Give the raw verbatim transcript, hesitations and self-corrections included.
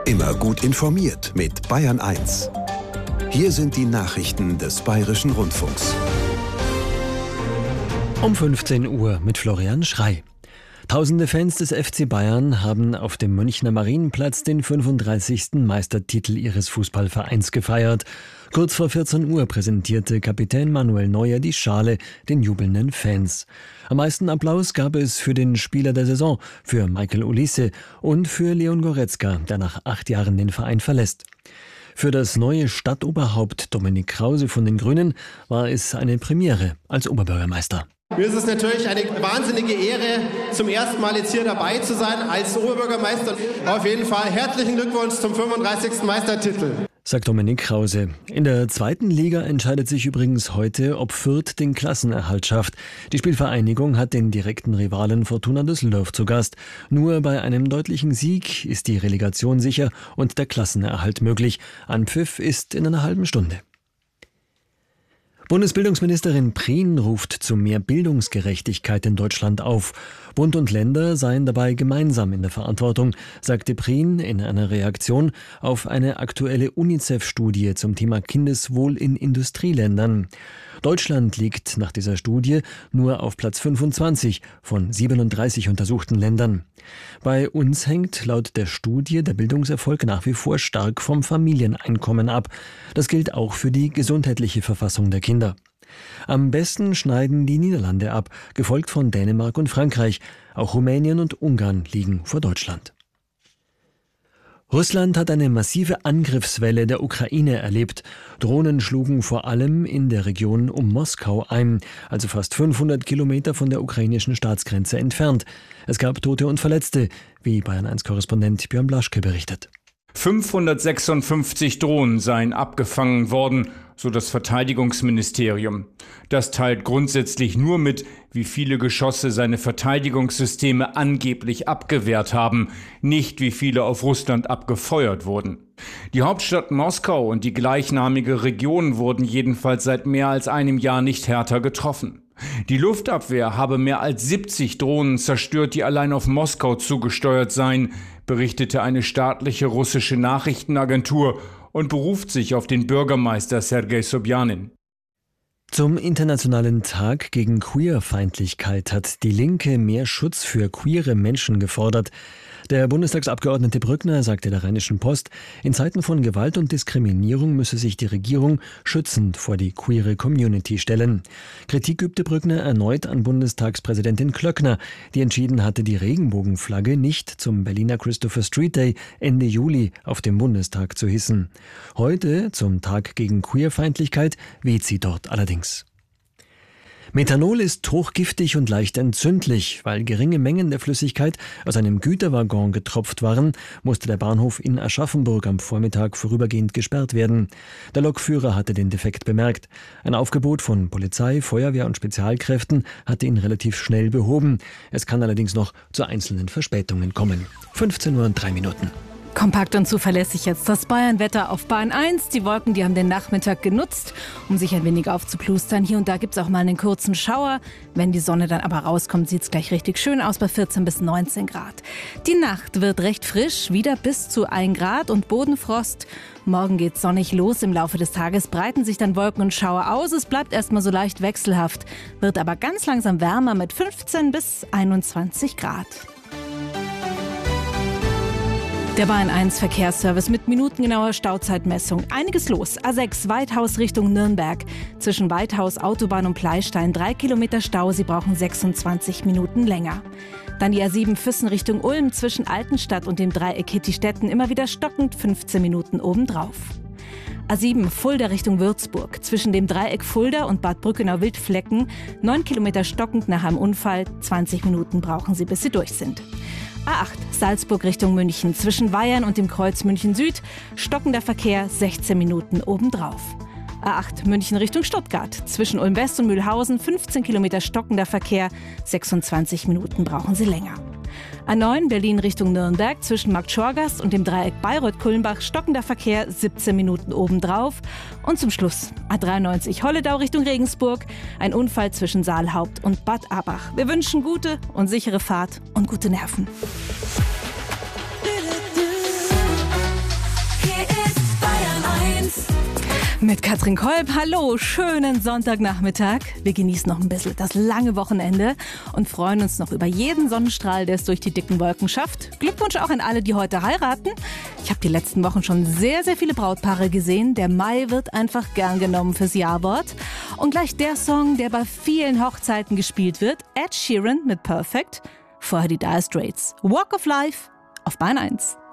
Immer gut informiert mit Bayern eins. Hier sind die Nachrichten des Bayerischen Rundfunks. Um fünfzehn Uhr mit Florian Schrey. Tausende Fans des F C Bayern haben auf dem Münchner Marienplatz den fünfunddreißigsten Meistertitel ihres Fußballvereins gefeiert. Kurz vor vierzehn Uhr präsentierte Kapitän Manuel Neuer die Schale den jubelnden Fans. Am meisten Applaus gab es für den Spieler der Saison, für Michael Olise und für Leon Goretzka, der nach acht Jahren den Verein verlässt. Für das neue Stadtoberhaupt Dominik Krause von den Grünen war es eine Premiere als Oberbürgermeister. Mir ist es natürlich eine wahnsinnige Ehre, zum ersten Mal jetzt hier dabei zu sein als Oberbürgermeister. Auf jeden Fall herzlichen Glückwunsch zum fünfunddreißigsten Meistertitel. Sagt Dominik Krause. In der zweiten Liga entscheidet sich übrigens heute, ob Fürth den Klassenerhalt schafft. Die Spielvereinigung hat den direkten Rivalen Fortuna Düsseldorf zu Gast. Nur bei einem deutlichen Sieg ist die Relegation sicher und der Klassenerhalt möglich. Anpfiff ist in einer halben Stunde. Bundesbildungsministerin Prien ruft zu mehr Bildungsgerechtigkeit in Deutschland auf. Bund und Länder seien dabei gemeinsam in der Verantwortung, sagte Prien in einer Reaktion auf eine aktuelle UNICEF-Studie zum Thema Kindeswohl in Industrieländern. Deutschland liegt nach dieser Studie nur auf Platz fünfundzwanzig von siebenunddreißig untersuchten Ländern. Bei uns hängt laut der Studie der Bildungserfolg nach wie vor stark vom Familieneinkommen ab. Das gilt auch für die gesundheitliche Verfassung der Kinder. Am besten schneiden die Niederlande ab, gefolgt von Dänemark und Frankreich. Auch Rumänien und Ungarn liegen vor Deutschland. Russland hat eine massive Angriffswelle der Ukraine erlebt. Drohnen schlugen vor allem in der Region um Moskau ein, also fast fünfhundert Kilometer von der ukrainischen Staatsgrenze entfernt. Es gab Tote und Verletzte, wie Bayern eins Korrespondent Björn Blaschke berichtet. fünfhundertsechsundfünfzig Drohnen seien abgefangen worden, so das Verteidigungsministerium. Das teilt grundsätzlich nur mit, wie viele Geschosse seine Verteidigungssysteme angeblich abgewehrt haben, nicht wie viele auf Russland abgefeuert wurden. Die Hauptstadt Moskau und die gleichnamige Region wurden jedenfalls seit mehr als einem Jahr nicht härter getroffen. Die Luftabwehr habe mehr als siebzig Drohnen zerstört, die allein auf Moskau zugesteuert seien, berichtete eine staatliche russische Nachrichtenagentur und beruft sich auf den Bürgermeister Sergei Sobjanin. Zum Internationalen Tag gegen Queerfeindlichkeit hat die Linke mehr Schutz für queere Menschen gefordert. Der Bundestagsabgeordnete Brückner sagte der Rheinischen Post, in Zeiten von Gewalt und Diskriminierung müsse sich die Regierung schützend vor die queere Community stellen. Kritik übte Brückner erneut an Bundestagspräsidentin Klöckner, die entschieden hatte, die Regenbogenflagge nicht zum Berliner Christopher Street Day Ende Juli auf dem Bundestag zu hissen. Heute, zum Tag gegen Queerfeindlichkeit, weht sie dort allerdings. Methanol ist hochgiftig und leicht entzündlich. Weil geringe Mengen der Flüssigkeit aus einem Güterwaggon getropft waren, musste der Bahnhof in Aschaffenburg am Vormittag vorübergehend gesperrt werden. Der Lokführer hatte den Defekt bemerkt. Ein Aufgebot von Polizei, Feuerwehr und Spezialkräften hatte ihn relativ schnell behoben. Es kann allerdings noch zu einzelnen Verspätungen kommen. fünfzehn Uhr und drei Minuten. Kompakt und zuverlässig jetzt das Bayern-Wetter auf Bayern eins. Die Wolken, die haben den Nachmittag genutzt, um sich ein wenig aufzuplustern. Hier und da gibt es auch mal einen kurzen Schauer. Wenn die Sonne dann aber rauskommt, sieht es gleich richtig schön aus bei vierzehn bis neunzehn Grad. Die Nacht wird recht frisch, wieder bis zu ein Grad und Bodenfrost. Morgen geht's sonnig los. Im Laufe des Tages breiten sich dann Wolken und Schauer aus. Es bleibt erstmal so leicht wechselhaft, wird aber ganz langsam wärmer mit fünfzehn bis einundzwanzig Grad. Der Bayern eins Verkehrsservice mit minutengenauer Stauzeitmessung. Einiges los. A sechs Weithaus Richtung Nürnberg. Zwischen Weithaus, Autobahn und Pleistein drei Kilometer Stau. Sie brauchen sechsundzwanzig Minuten länger. Dann die A sieben Füssen Richtung Ulm zwischen Altenstadt und dem Dreieck Hittistetten immer wieder stockend fünfzehn Minuten obendrauf. A sieben Fulda Richtung Würzburg. Zwischen dem Dreieck Fulda und Bad Brückenau-Wildflecken neun Kilometer stockend nach einem Unfall. zwanzig Minuten brauchen Sie, bis Sie durch sind. A acht Salzburg Richtung München. Zwischen Weyern und dem Kreuz München Süd stockender Verkehr, sechzehn Minuten obendrauf. A acht München Richtung Stuttgart. Zwischen Ulm West und Mühlhausen fünfzehn Kilometer stockender Verkehr, sechsundzwanzig Minuten brauchen Sie länger. A neun Berlin Richtung Nürnberg. Zwischen Marktschorgast und dem Dreieck Bayreuth-Kulmbach stockender Verkehr, siebzehn Minuten obendrauf. Und zum Schluss A dreiundneunzig Holledau Richtung Regensburg. Ein Unfall zwischen Saalhaupt und Bad Abach. Wir wünschen gute und sichere Fahrt und gute Nerven. Mit Katrin Kolb, hallo, schönen Sonntagnachmittag. Wir genießen noch ein bisschen das lange Wochenende und freuen uns noch über jeden Sonnenstrahl, der es durch die dicken Wolken schafft. Glückwunsch auch an alle, die heute heiraten. Ich habe die letzten Wochen schon sehr, sehr viele Brautpaare gesehen. Der Mai wird einfach gern genommen fürs Jawort. Und gleich der Song, der bei vielen Hochzeiten gespielt wird, Ed Sheeran mit Perfect. Vorher die Dire Straits, Walk of Life auf Bayern eins.